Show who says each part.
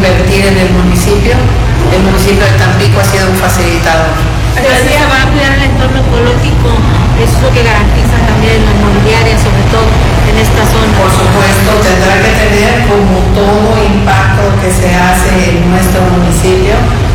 Speaker 1: invertir en el municipio de Tampico ha sido un facilitador.
Speaker 2: Así se va a cuidar el entorno ecológico, eso es lo que garantiza también la inmobiliaria, sobre todo en esta zona.
Speaker 1: Por supuesto, tendrá que tener, como todo impacto que se hace en nuestro municipio,